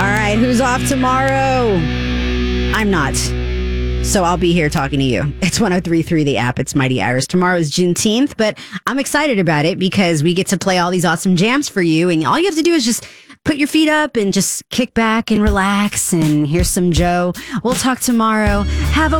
right, who's off tomorrow? I'm not. So I'll be here talking to you. It's 103.3 The App. It's Mighty Irish. Tomorrow is Juneteenth, but I'm excited about it because we get to play all these awesome jams for you. And all you have to do is just put your feet up and just kick back and relax. And here's some Joe. We'll talk tomorrow. Have a